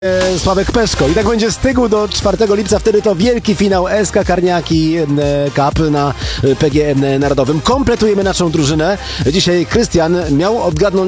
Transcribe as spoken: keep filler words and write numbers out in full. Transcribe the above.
Sławek Peszko. I tak będzie stygł do czwartego lipca, wtedy to wielki finał S K Karniaki Cup na P G Narodowym. Kompletujemy naszą drużynę. Dzisiaj Krystian miał odgadnąć